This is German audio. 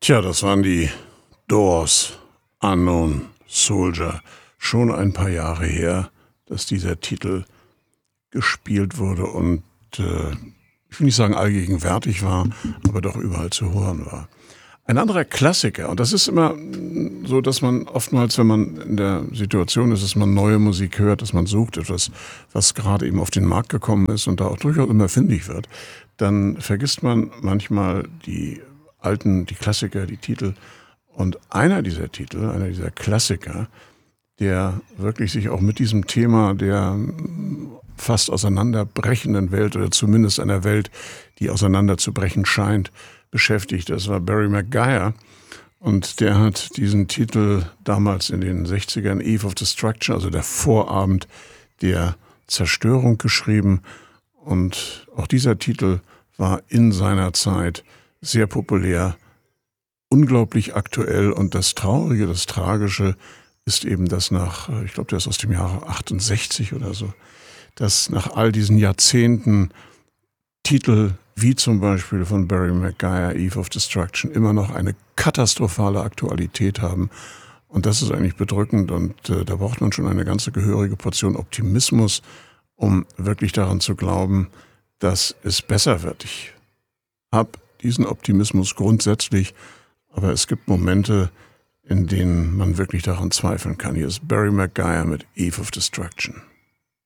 Tja, das waren die Doors, Unknown Soldier. Schon ein paar Jahre her, dass dieser Titel gespielt wurde und ich will nicht sagen allgegenwärtig war, aber doch überall zu hören war. Ein anderer Klassiker, und das ist immer so, dass man oftmals, wenn man in der Situation ist, dass man neue Musik hört, dass man sucht etwas, was gerade eben auf den Markt gekommen ist und da auch durchaus immer fündig wird, dann vergisst man manchmal die alten, die Klassiker, die Titel. Und einer dieser Titel, einer dieser Klassiker, der wirklich sich auch mit diesem Thema der fast auseinanderbrechenden Welt oder zumindest einer Welt, die auseinanderzubrechen scheint, beschäftigt. Das war Barry McGuire und der hat diesen Titel damals in den 60ern Eve of Destruction, also der Vorabend der Zerstörung, geschrieben. Und auch dieser Titel war in seiner Zeit sehr populär, unglaublich aktuell, und das Traurige, das Tragische ist eben, dass ich glaube, der ist aus dem Jahre 68 oder so, dass nach all diesen Jahrzehnten Titel wie zum Beispiel von Barry McGuire, Eve of Destruction, immer noch eine katastrophale Aktualität haben. Und das ist eigentlich bedrückend, und da braucht man schon eine ganze gehörige Portion Optimismus, um wirklich daran zu glauben, dass es besser wird. Ich habe diesen Optimismus grundsätzlich, aber es gibt Momente, in denen man wirklich daran zweifeln kann. Hier ist Barry McGuire mit Eve of Destruction.